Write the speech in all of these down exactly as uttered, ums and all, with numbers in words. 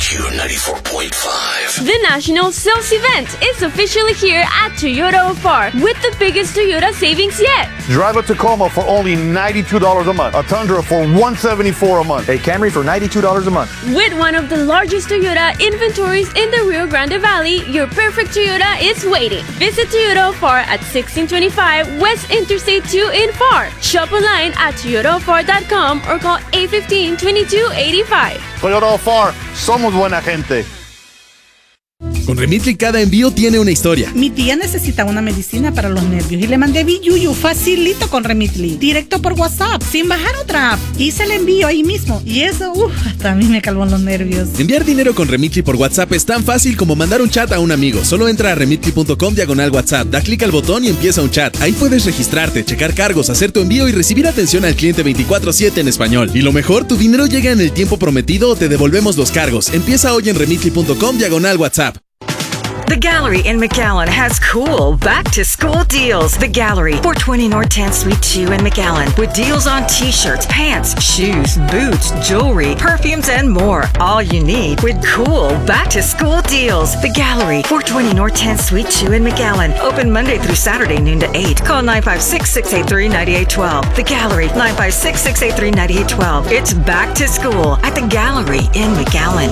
Q ninety-four point five. The National Sales Event is officially here at Toyota of R with the biggest Toyota savings yet. Drive a Tacoma for only ninety-two dollars a month. A Tundra for one hundred seventy-four dollars a month. A Camry for ninety-two dollars a month. With one of the largest Toyota inventories in the Rio Grande Valley, your perfect Toyota is waiting. Visit Toyota of R at sixteen twenty-five West Interstate two in F A R. Shop online at toyota of r dot com or call eight one five, two two eight five. Toyota of R, somos buena gente. Con Remitly cada envío tiene una historia. Mi tía necesitaba una medicina para los nervios y le mandé Biyuyu facilito con Remitly, directo por WhatsApp, sin bajar otra app. Hice el envío ahí mismo y eso, uff, hasta a mí me calmó los nervios. Enviar dinero con Remitly por WhatsApp es tan fácil como mandar un chat a un amigo. Solo entra a remitly punto com diagonal WhatsApp, da clic al botón y empieza un chat. Ahí puedes registrarte, checar cargos, hacer tu envío y recibir atención al cliente veinticuatro siete en español. Y lo mejor, tu dinero llega en el tiempo prometido o te devolvemos los cargos. Empieza hoy en remitly punto com diagonal WhatsApp. The Gallery in McAllen has cool back-to-school deals. The Gallery, four twenty North tenth Suite two in McAllen, with deals on t-shirts, pants, shoes, boots, jewelry, perfumes, and more. All you need with cool back-to-school deals. The Gallery, four twenty North tenth Suite two in McAllen. Open Monday through Saturday, noon to eight. Call nine five six, six eight three, nine eight one two. The Gallery, nine five six, six eight three, nine eight one two. It's back to school at The Gallery in McAllen.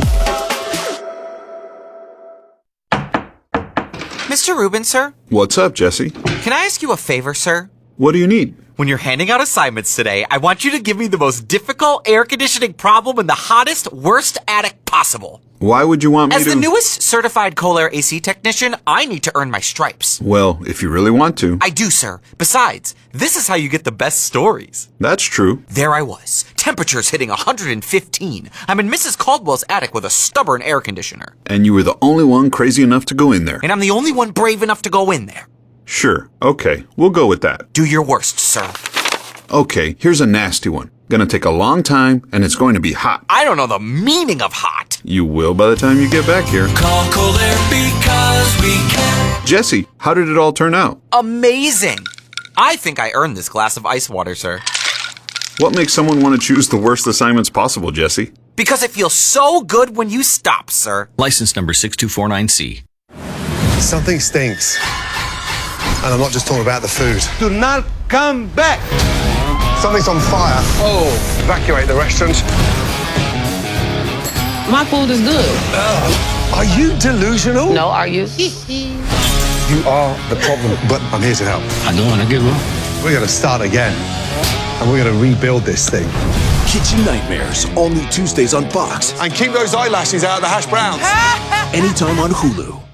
Mister Rubin, sir? What's up, Jesse? Can I ask you a favor, sir? What do you need? When you're handing out assignments today, I want you to give me the most difficult air conditioning problem in the hottest, worst attic possible. Why would you want me As to... As the newest certified Kohler A C technician, I need to earn my stripes. Well, if you really want to. I do, sir. Besides, this is how you get the best stories. That's true. There I was. Temperatures hitting one hundred fifteen. I'm in Missus Caldwell's attic with a stubborn air conditioner. And you were the only one crazy enough to go in there. And I'm the only one brave enough to go in there. Sure. Okay. We'll go with that. Do your worst, sir. Okay. Here's a nasty one. Gonna take a long time, and it's going to be hot. I don't know the meaning of hot. You will by the time you get back here. Call Kohler because we can. Jesse, how did it all turn out? Amazing. I think I earned this glass of ice water, sir. What makes someone want to choose the worst assignments possible, Jesse? Because it feels so good when you stop, sir. License number six two four nine C. Something stinks. And I'm not just talking about the food. Do not come back. Something's on fire. Oh. Evacuate the restaurant. My food is good. Uh, are you delusional? No, are you? You are the problem, but I'm here to help. I don't want to give up. We're going to start again, and we're going to rebuild this thing. Kitchen Nightmares, only Tuesdays on Fox. And keep those eyelashes out of the hash browns. Anytime on Hulu.